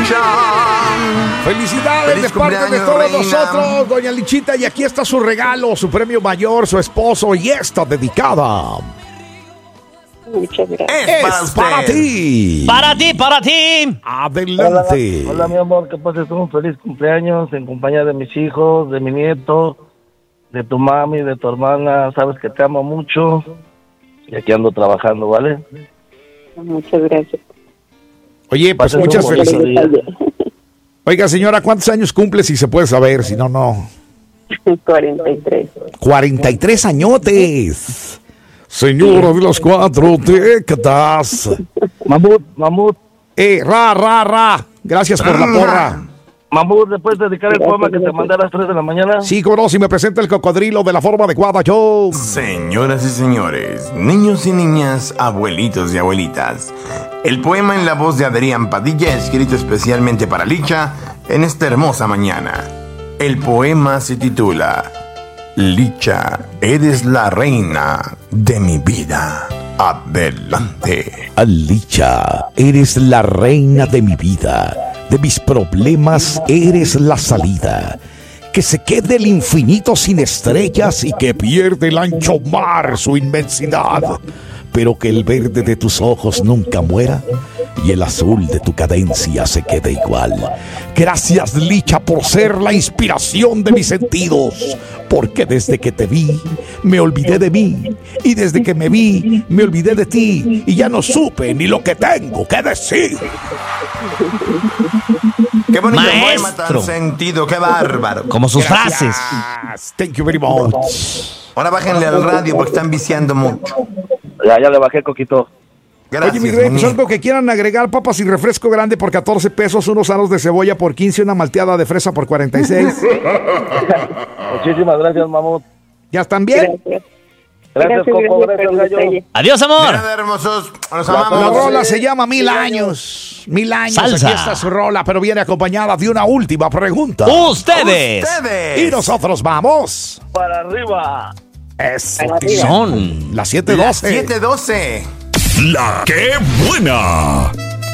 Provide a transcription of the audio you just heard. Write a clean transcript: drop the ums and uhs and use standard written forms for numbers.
Licha. Felicidades Feliz de parte de cumpleaños, todos reina. nosotros, doña Lichita. Y aquí está su regalo, su premio mayor, su esposo. Y esta dedicada Muchas gracias. Es para para usted. ti. Para ti. Adelante. Hola, mi amor, que pases un feliz cumpleaños en compañía de mis hijos, de mi nieto, de tu mami, de tu hermana. Sabes que te amo mucho y aquí ando trabajando, ¿vale? Muchas gracias. Oye, pues Pases muchas un bonito felicidades. día. Oiga, señora, ¿cuántos años cumple? Si se puede saber, si no, no. 43. 43 añotes. Señora de las 4 décadas. Mamut, Ra. Gracias por la porra. Mamut, ¿le puedes dedicar el poema que te mandé a las 3 de la mañana? Sí, cómo no, si me presenta el cocodrilo de la forma adecuada, yo. Señoras y señores, niños y niñas, abuelitos y abuelitas, el poema en la voz de Adrián Padilla, escrito especialmente para Licha en esta hermosa mañana. El poema se titula Licha, eres la reina de mi vida. Adelante. Licha, eres la reina de mi vida. De mis problemas eres la salida. Que se quede el infinito sin estrellas y que pierde el ancho mar su inmensidad. Pero que el verde de tus ojos nunca muera y el azul de tu cadencia se quede igual. Gracias, Licha, por ser la inspiración de mis sentidos. Porque desde que te vi, me olvidé de mí. Y desde que me vi, me olvidé de ti. Y ya no supe ni lo que tengo que decir. Qué bonito Maestro. poema tan sentido, qué bárbaro. Como sus frases. Thank you very much. Ahora bájenle al radio porque están viciando mucho. Ya le bajé, Coquito. Gracias, Oye, mi rey, pues muñeco. algo que quieran agregar: papas y refresco grande por 14 pesos, unos aros de cebolla por 15, una malteada de fresa por 46. Muchísimas gracias, Mamut. ¿Ya están bien? Gracias. Gracias, Coco, por gracias, el Gallo. detalle. Adiós, amor. Nada, hermosos, los La amamos. rola se llama 1000 años. 1000 años. Salsa. Aquí está su rola, pero viene acompañada de una última pregunta. Ustedes Y nosotros vamos. Para arriba. Eso. Para arriba. son Las 7:12. 7:12. La que buena.